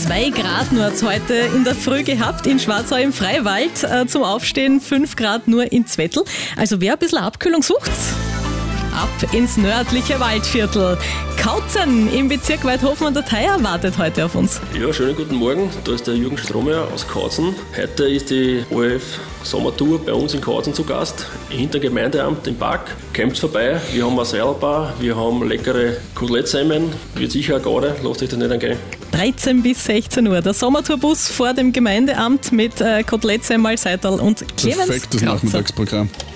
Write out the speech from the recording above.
2 Grad nur hat es heute in der Früh gehabt in Schwarzau im Freiwald. Zum Aufstehen 5 Grad nur in Zwettl. Also wer ein bisschen Abkühlung sucht, ab ins nördliche Waldviertel. Kautzen im Bezirk Weidhofen an der Theier wartet heute auf uns. Ja, schönen guten Morgen. Da ist der Jürgen Strohmeier aus Kautzen. Heute ist die ORF Sommertour bei uns in Kautzen zu Gast. Hinter dem Gemeindeamt im Park. Kommt vorbei. Wir haben eine Seilbar, wir haben leckere Kotelettsemmeln. Wird sicher eine Garde. Lasst euch das nicht angehen. 13 bis 16 Uhr. Der Sommertourbus vor dem Gemeindeamt mit Kotelettsemmel, Seital und Clemens Perfektes Krauzer. Nachmittagsprogramm.